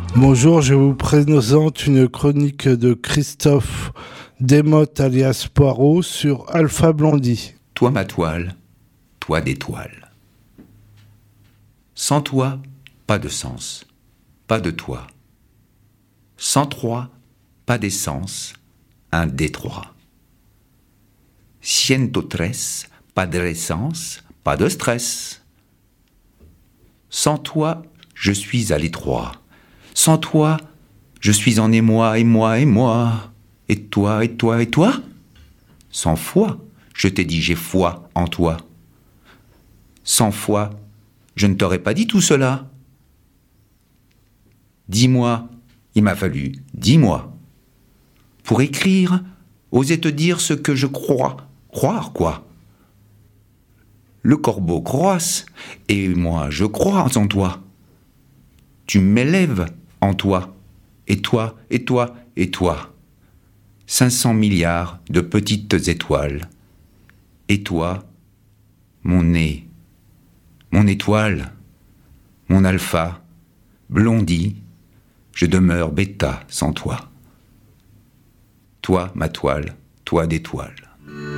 Bonjour, je vous présente une chronique de Christophe Desmottes alias Poirot sur Alpha Blondy. Toi ma toile, toi d'étoile. Sans toi, pas de sens, pas de toi. Sans toi, pas d'essence, un détroit. Siento tres, pas de essence, pas de stress. Sans toi, je suis à l'étroit. Sans toi, je suis en émoi, émoi, émoi. Et toi, et toi, et toi? Sans foi, je t'ai dit j'ai foi en toi. Sans foi, je ne t'aurais pas dit tout cela. Dis-moi, il m'a fallu 10 mois. Pour écrire, oser te dire ce que je crois. Croire quoi? Le corbeau croasse, et moi je crois en toi. Tu m'élèves en toi, et toi, et toi, et toi. 500 milliards de petites étoiles. Et toi, mon nez, mon étoile, mon alpha, Blondy, je demeure bêta sans toi. Toi, ma toile, toi d'étoile.